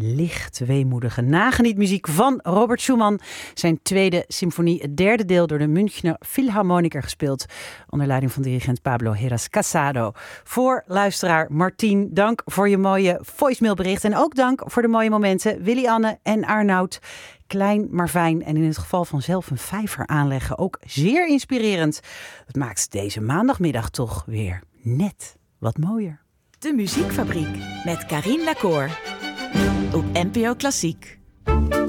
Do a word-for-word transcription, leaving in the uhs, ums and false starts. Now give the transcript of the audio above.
licht weemoedige nagenietmuziek van Robert Schumann. Zijn tweede symfonie, het derde deel, door de Münchner Philharmoniker gespeeld. Onder leiding van dirigent Pablo Heras Casado. Voor luisteraar Martien, dank voor je mooie voicemailbericht. En ook dank voor de mooie momenten. Willy-Anne en Arnoud. Klein, maar fijn. En in het geval van zelf een vijver aanleggen ook zeer inspirerend. Het maakt deze maandagmiddag toch weer net wat mooier. De Muziekfabriek met Carien Lacour op N P O Klassiek.